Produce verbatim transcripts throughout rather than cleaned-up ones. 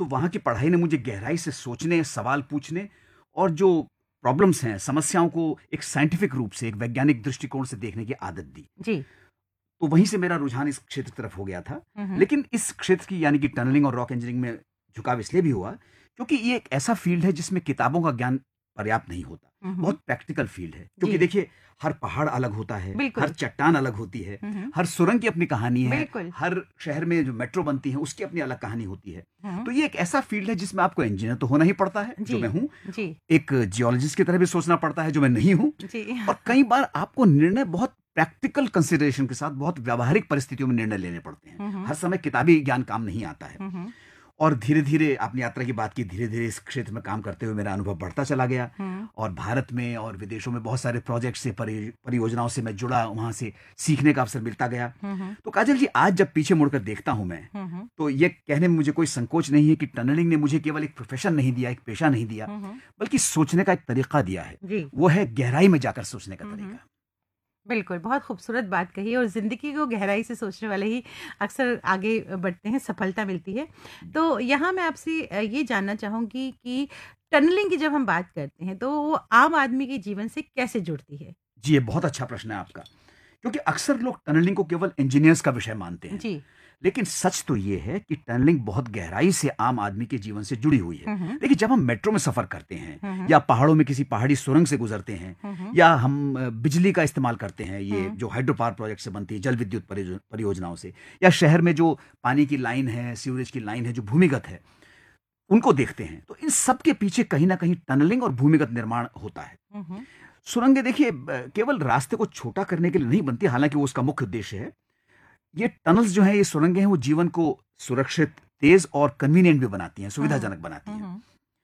तो वहाँ की पढ़ाई ने मुझे गहराई से सोचने, सवाल पूछने और जो प्रॉब्लम्स हैं, समस्याओं को एक साइंटिफिक रूप से, एक वैज्ञानिक दृष्टिकोण से देखने की आदत दी। जी। तो वहीं से मेरा रुझान इस क्षेत्र की तरफ हो गया था। हुँ, हुँ। लेकिन इस क्षेत्र की यानी कि टनलिंग और रॉक इंजीनियरिंग में झुकाव इसलिए भी हुआ क्योंकि ये एक ऐसा फ़ील्ड है जिसमें किताबों का ज्ञान पर्याप्त नहीं होता। हुँ, हुँ। बहुत प्रैक्टिकल फ़ील्ड है क्योंकि जी, देखिए हर पहाड़ अलग होता है, हर बिल्कुल। चट्टान अलग होती है, हुँ, हुँ। हर सुरंग की अपनी कहानी है, बिल्कुल। हर शहर में जो मेट्रो बनती है उसकी अपनी अलग कहानी होती है। हुँ। तो ये एक ऐसा फ़ील्ड है जिसमें आपको इंजीनियर तो होना ही पड़ता है, जो जी, मैं हूँ। जी, एक जियोलॉजिस्ट की तरह भी सोचना पड़ता है, जो मैं नहीं हूँ। जी। और कई बार आपको निर्णय बहुत प्रैक्टिकल कंसिडरेशन के साथ बहुत व्यावहारिक परिस्थितियों में निर्णय लेने पड़ते हैं। हुँ, हुँ। हर समय किताबी ज्ञान काम नहीं आता है। हुँ, हुँ। और धीरे-धीरे आपने यात्रा की बात की, धीरे-धीरे इस क्षेत्र में काम करते हुए मेरा अनुभव बढ़ता चला गया हुँ। और भारत में और विदेशों में बहुत सारे प्रोजेक्ट से, परि परियोजनाओं से मैं जुड़ा, वहाँ से सीखने का अवसर मिलता गया। हुँ, हुँ। तो काजल जी, आज जब पीछे मुड़कर देखता हूँ मैं, हुँ, हुँ। तो ये कहने में मुझे कोई संकोच नहीं है कि टनलिंग ने मुझे केवल एक प्रोफ़ेशन नहीं दिया, एक पेशा नहीं दिया, हुँ, हुँ। बल्कि सोचने का एक तरीका दिया है। जी। वो है गहराई में जाकर सोचने का हुँ, हुँ। तरीका। बिल्कुल, बहुत खूबसूरत बात कही और ज़िंदगी को गहराई से सोचने वाले ही अक्सर आगे बढ़ते हैं, सफलता मिलती है। तो यहाँ मैं आपसे अ, ये जानना चाहूँगी कि टनलिंग की जब हम बात करते हैं, तो वो आम आदमी के जीवन से कैसे जुड़ती है? जी, ये बहुत अच्छा प्रश्न है आपका। क्योंकि अक्सर लोग टनलिंग को केवल इंजीनियर्स का विषय मानते हैं। जी। लेकिन सच तो ये है कि टनलिंग बहुत गहराई से आम आदमी के जीवन से जुड़ी हुई है। हुँ, हुँ। देखिए, जब हम मेट्रो में सफ़र करते हैं हुँ, हुँ। या पहाड़ों में किसी पहाड़ी सुरंग से गुज़रते हैं हुँ, हुँ। या हम अ, बिजली का इस्तेमाल करते हैं, ये हुँ। जो हाइड्रो पावर प्रोजेक्ट से बनती है, जल विद्युत परियो परियोजनाओं से, या शहर में जो पानी की लाइन है, सीवरेज की लाइन है, जो भूमिगत है, उनको देखते हैं। तो इन सब के पीछे कहीं न कहीं टनलिंग और भूमिगत निर्माण होता है। हुँ, हुँ। सुरंगें देखिए ब केवल रास्ते को छोटा करने के लिए नहीं बनती, हालाँकि वो उसका मुख्य उद्देश्य है। ये टनल्स जो हैं, ये सुरंगें हैं, वो जीवन को सुरक्षित, तेज़ और कन्वीनिएंट भी बनाती हैं, हुँ, हुँ। सुविधाजनक बनाती हुँ, हैं। हुँ।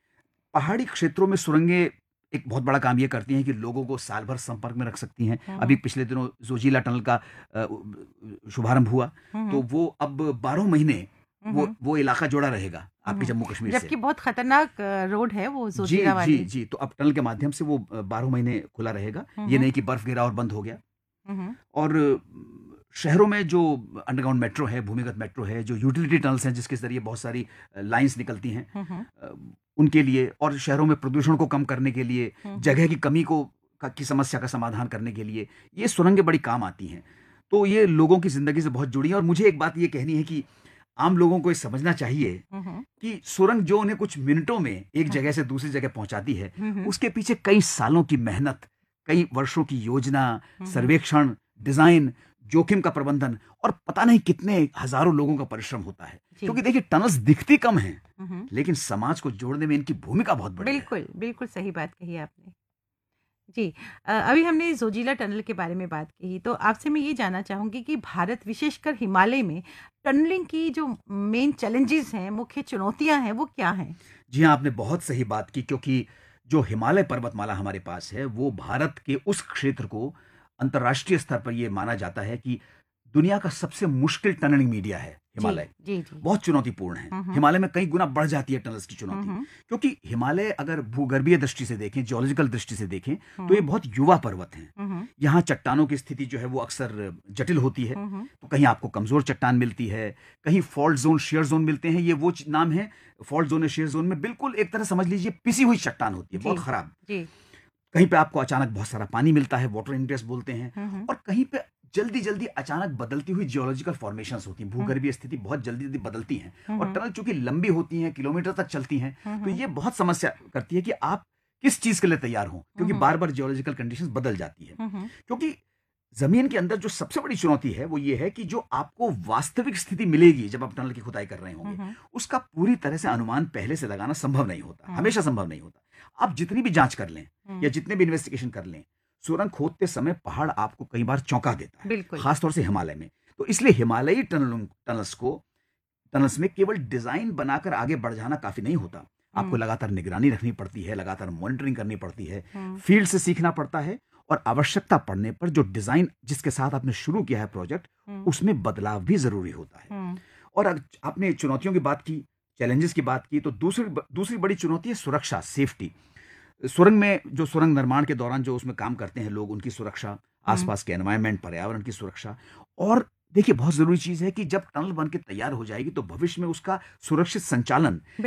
पहाड़ी क्षेत्रों में सुरंगें एक बहुत बड़ा काम ये करती हैं कि लोगों को साल भर संपर्क में रख सकती हैं। हुँ, अभी हुँ। पिछले दिनों जोजिला टनल का अ, उ शुभारंभ हुआ, हुँ, तो हुँ। वो अब बारह महीने हुँ, वो हुँ। वो इलाका जुड़ा रहेगा हुँ, आपके हुँ। जम्मू-कश्मीर से। जबकि बहुत खतरनाक अ, रोड है वो जी, ज़ोजिला जी, वाली। जी। तो अब टनल के माध्यम से वो अ, बारह महीने खुला रहेगा। हुँ, ये हुँ। नहीं कि बर्फ गिरा और बंद हो गया। हुँ, हुँ। और अ, शहरों में जो अंडरग्राउंड मेट्रो है, भूमिगत मेट्रो है, जो यूटिलिटी टनल्स हैं जिसके ज़रिए बहुत सारी अ, लाइन्स निकलती हैं, हुँ, हुँ। अ, उनके लिए, और शहरों में प्रदूषण को कम करने के लिए, हुँ, हुँ। जगह की कमी को का की समस्या का समाधान करने के लिए, ये सुरंगें बड़ी काम आती हैं। तो ये लोगों की ज़िंदगी से बहुत जुड़ी हैं और मुझे एक बात ये कहनी है कि आम लोगों को ये समझना चाहिए हुँ, हुँ। कि सुरंग जो उन्हें कुछ मिनटों में एक हाँ। जगह से दूसरी जगह पहुँचाती है, हुँ, हुँ। उसके पीछे कई सालों की मेहनत, कई वर्षों की योजना, हुँ, हुँ। सर्वेक्षण, डिज़ाइन, जोखिम का प्रबंधन और पता नहीं कितने हज़ारों लोगों का परिश्रम होता है। जी। क्योंकि देखिए, टनल्स दिखती कम हैं, हुँ, हुँ। लेकिन समाज को जोड़ने में इनकी भूमिका बहुत बड़ी है। बिल्कुल, बिल्कुल सही बात कही आपने। जी। अ, अभी हमने ज़ोजिला टनल के बारे में बात की, तो आपसे मैं ये जानना चाहूँगी कि भारत विशेषकर हिमालय में टनलिंग की जो मेन चैलेंजेज़ हैं, मुख्य चुनौतियाँ हैं, वो क्या हैं? जी हाँ, आपने बहुत सही बात की क्योंकि जो हिमालय पर्वतमाला हमारे पास है, वो भारत के उस क्षेत्र को अंतर्राष्ट्रीय स्तर पर ये माना जाता है कि दुनिया का सबसे मुश्किल टनलिंग मीडिया है जी, हिमालय। जी, जी। बहुत चुनौतीपूर्ण है। हुँ, हुँ। हिमालय में कई गुना बढ़ जाती है टनल्स की हुँ, चुनौती। हुँ। क्योंकि हिमालय अगर भूगर्भीय दृष्टि से देखें, जियोलॉजिकल दृष्टि से देखें, तो ये हुँ। बहुत युवा पर्वत हैं। हुँ, हुँ। यहाँ चट्टानों की स्थिति जो है वो अक्सर जटिल होती है। हुँ, हुँ। तो कहीं आपको कमज़ोर चट्टान मिलती है, कहीं फ़ॉल्ट ज़ोन, शियर ज़ोन मिलते हैं। ये वो च नाम है, फ़ॉल्ट ज़ोन या शियर ज़ोन में बिल्कुल एक तरह समझ लीजिए पिसी हुई चट्टान होती है, जी, बहुत खराब। जी। कहीं पे आपको अचानक बहुत सारा पानी मिलता है, वाटर इंग्रेस बोलते हैं, हुँ, हुँ। और कहीं पे जल्दी-जल्दी अचानक बदलती हुई जियोलॉजिकल फ़ॉर्मेशंस होती हैं, हुँ, भूगर्भीय स्थिति बहुत जल्दी-जल्दी बदलती हैं। हुँ, और हुँ। टनल चूँकि लंबी होती हैं, किलोमीटर तक चलती हैं, हुँ, तो हुँ। ये बहुत समस्या करती है कि आप किस चीज़ के लिए तैयार हों, हुँ, क्योंकि हुँ। बार-बार जियोलॉजिकल कंडीशंस बदल जाती हैं। हुँ, हुँ। क्योंकि ज़मीन के अंदर जो सबसे बड़ी चुनौती है, वो ये है कि जो आपको वास्तविक स्थिति मिलेगी जब आप टनल की खुदाई कर रहे हुँ, होंगे, हुँ। उसका पूरी तरह से अनुमान पहले से लगाना संभव नहीं होता, हुँ। हमेशा संभव नहीं होता। आप जितनी भी जाँच कर लें या हुँ। जितने भी इन्वेस्टिगेशन कर लें, सुरंग खोदते समय पहाड़ आपको कई बार चौंका देता है, बिल्कुल। खास तौर से हिमालय में। तो इसलिए हिमालयी टनलों टनल्स को टनल्स में केवल डिज़ाइन बनाकर आगे बढ़ जाना काफ़ी नहीं होता। आपको हुँ। लगातार निगरानी रखनी पड़ती है, लगातार मॉनिटरिंग करनी पड़ती है, हुँ। फील्ड से सीखना पड़ता है, और आवश्यकता पड़ने पर जो डिज़ाइन जिसके साथ आपने शुरू किया है प्रोजेक्ट, हुँ। उसमें बदलाव भी ज़रूरी होता है। हुँ। और अग आपने चुनौतियों की बात की, चैलेंजेस की बात की, तो दूसरी ब दूसरी बड़ी चुनौती है सुरक्षा, सेफ्टी। सुरंग में जो सुरंग निर्माण के दौरान जो उसमें काम करते हैं लोग, उनकी सुरक्षा, हुँ। आसपास के एनवायरनमेंट, पर्यावरण की सुरक्षा, और देखिए बहुत ज़रूरी चीज़ है कि जब टनल बन के तैयार हो जाएगी तो भविष्य में उसका सुरक्षित संचालन